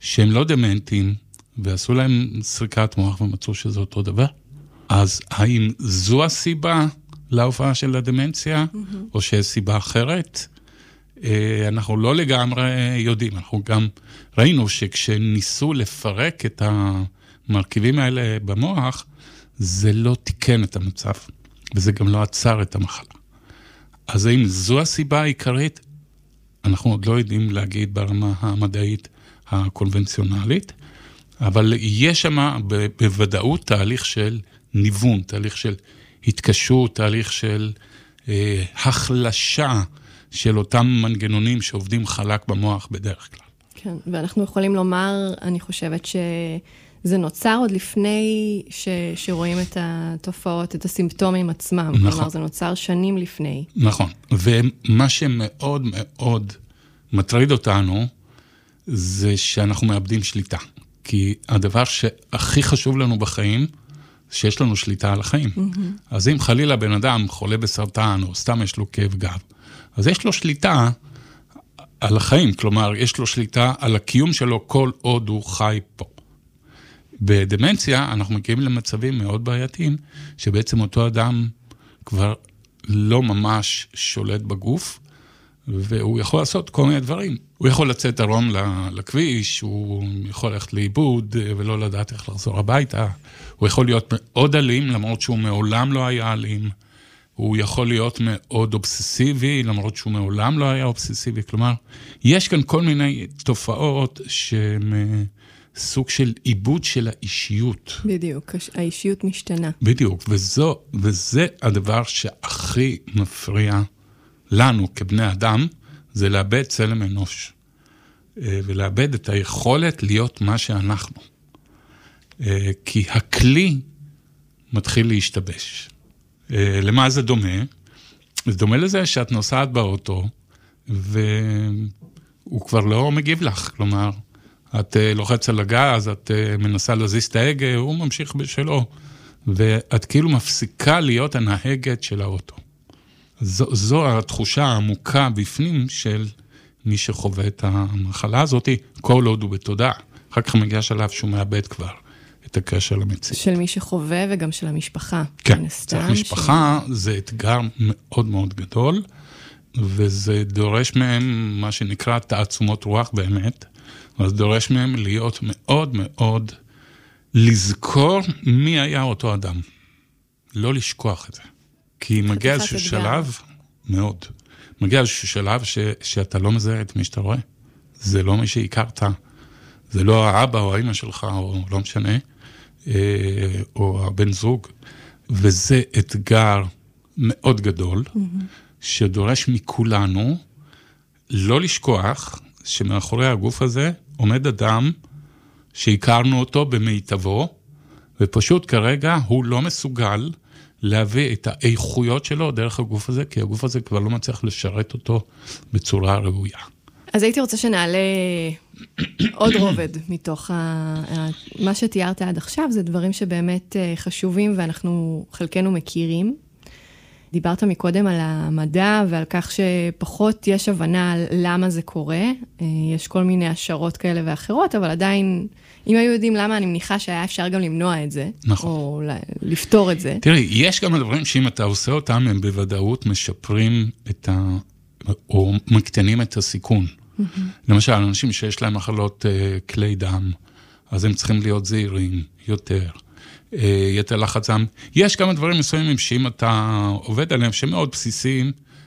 שהם לא דמנטים, ועשו להם סריקת מוח ומצאו שזה אותו דבר. אז האם זו הסיבה להופעה של הדמנציה, או שיש סיבה אחרת? אנחנו לא לגמרי יודעים. אנחנו גם ראינו שכשניסו לפרק את המרכיבים האלה במוח, זה לא תיקן את המצב, וזה גם לא עצר את המחלה. אז האם זו הסיבה העיקרית? אנחנו עוד לא יודעים להגיד ברמה המדעית הקונבנציונלית, אבל יש שם בוודאות תהליך של ניוון, תהליך של התקשרות, תהליך של החלשה של אותם מנגנונים שעובדים חלק במוח בדרך כלל. כן, ואנחנו יכולים לומר, אני חושבת שזה נוצר עוד לפני שרואים את התופעות, את הסימפטומים עצמם. נכון. כלומר, זה נוצר שנים לפני. נכון, ומה שמאוד מאוד מטריד אותנו, זה שאנחנו מאבדים שליטה. כי הדבר שהכי חשוב לנו בחיים, שיש לנו שליטה על החיים. אז אם חלילה בן אדם חולה בסרטן, או סתם יש לו כאב גב, אז יש לו שליטה על החיים, כלומר, יש לו שליטה על הקיום שלו כל עוד הוא חי פה. בדמנציה אנחנו מגיעים למצבים מאוד בעייתיים, שבעצם אותו אדם כבר לא ממש שולט בגוף, והוא יכול לעשות כל מיני דברים. הוא יכול לצאת ערום לכביש, הוא יכול ללכת לאיבוד ולא לדעת איך לחזור הביתה. הוא יכול להיות מאוד אלים, למרות שהוא מעולם לא היה אלים. הוא יכול להיות מאוד אובססיבי, למרות שהוא מעולם לא היה אובססיבי. כלומר, יש כאן כל מיני תופעות שהן סוג של איבוד של האישיות. בדיוק, האישיות משתנה. בדיוק, וזה הדבר שהכי מפריע לנו כבני אדם, זה לאבד צלם אנוש. ולאבד את היכולת להיות מה שאנחנו. כי הכלי מתחיל להשתבש. למה זה דומה? זה דומה לזה שאת נוסעת באוטו, והוא כבר לא מגיב לך. כלומר, את לוחץ על הגז, את מנסה להזיז את ההגה, הוא ממשיך בשלו. ואת כאילו מפסיקה להיות הנהגת של האוטו. זו התחושה העמוקה בפנים של מי שחווה את המחלה הזאת, כל עוד הוא בתודעה. אחר כך מגיע שלב שהוא מאבד כבר את הקשר למציאות. של מי שחווה וגם של המשפחה. כן, המשפחה זה אתגר מאוד מאוד גדול, וזה דורש מהם מה שנקרא תעצומות רוח באמת, אז דורש מהם להיות מאוד מאוד לזכור מי היה אותו אדם. לא לשכוח את זה. כי מגיע איזשהו שלב, מאוד, מגיע איזשהו שלב שאתה לא מזהה את מי שאתה רואה. זה לא מי שהכרת, זה לא האבא או האמא שלך, או לא משנה, או הבן זוג. וזה אתגר מאוד גדול, שדורש מכולנו לא לשכוח שמאחורי הגוף הזה עומד אדם שהכרנו אותו במיטבו, ופשוט כרגע הוא לא מסוגל להביא את האיכויות שלו דרך הגוף הזה, כי הגוף הזה כבר לא מצליח לשרת אותו בצורה ראויה. אז הייתי רוצה שנעלה עוד רובד מתוך מה שתיארת עד עכשיו, זה דברים שבאמת חשובים ואנחנו חלקנו מכירים. דיברת מקודם על המדע ועל כך שפחות יש הבנה על למה זה קורה. יש כל מיני השערות כאלה ואחרות, אבל עדיין, אם היו יודעים למה, אני מניחה שהיה אפשר גם למנוע את זה. נכון. או לפתור את זה. תראי, יש כמה דברים שאם אתה עושה אותם, הם בוודאות משפרים או מקטנים את הסיכון. למשל, אנשים שיש להם מחלות כלי דם, אז הם צריכים להיות זהירים יותר. יתר לחץ דם. יש כמה דברים מסוימים שאם אתה עובד עליהם שהם מאוד בסיסיים,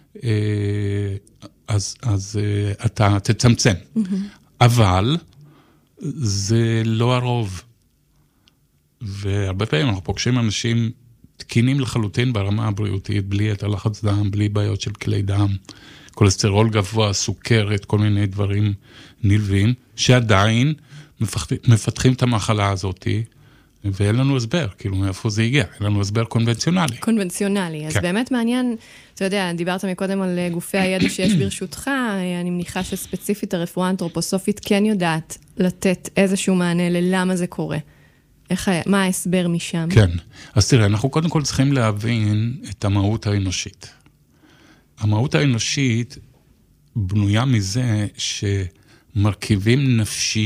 אז אתה תצמצם. אבל זה לא הרוב. והרבה פעמים אנחנו פוגשים אנשים תקינים לחלוטין ברמה הבריאותית, בלי יתר לחץ דם, בלי בעיות של כלי דם, כולסטרול גבוה, סוכרת, כל מיני דברים נלווים, שעדיין מפתחים את המחלה הזאת, ואין לנו הסבר, כאילו מאיפה זה הגיע, אין לנו הסבר קונבנציונלי. קונבנציונלי, אז כן. באמת מעניין, אתה יודע, דיברת מקודם על גופי הידע שיש ברשותך, אני מניחה שספציפית הרפואה האנתרופוסופית כן יודעת לתת איזשהו מענה ללמה זה קורה. מה ההסבר משם? כן, אז תראה, אנחנו קודם כל צריכים להבין את המהות האנושית. המהות האנושית בנויה מזה שמרכיבים נפשיים,